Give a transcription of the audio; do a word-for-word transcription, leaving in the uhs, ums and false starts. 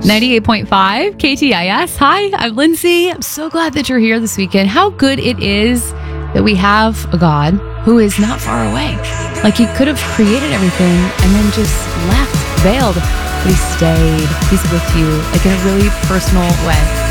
ninety-eight point five K T I S. Hi, I'm Lindsay. I'm so glad that you're here this weekend. How good it is that we have a God who is not far away. Like he could have created everything and then just left, bailed, but he stayed. He's with you, like in a really personal way.